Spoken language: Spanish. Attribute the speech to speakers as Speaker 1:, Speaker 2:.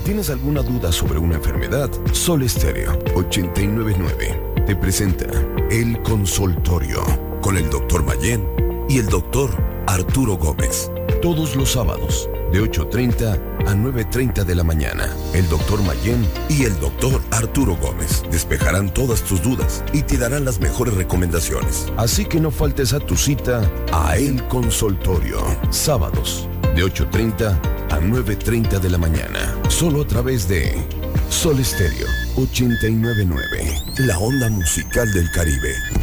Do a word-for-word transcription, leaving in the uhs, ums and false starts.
Speaker 1: tienes alguna duda sobre una enfermedad, Sol Estéreo ochenta y nueve punto nueve te presenta El Consultorio con el doctor Mayén y el doctor Arturo Gómez. Todos los sábados de ocho treinta a nueve treinta de la mañana. El doctor Mayén y el doctor Arturo Gómez despejarán todas tus dudas y te darán las mejores recomendaciones. Así que no faltes a tu cita a El Consultorio. Sábados de ocho treinta a nueve treinta de la mañana. Solo a través de Sol Estéreo ochenta y nueve punto nueve. La onda musical del Caribe.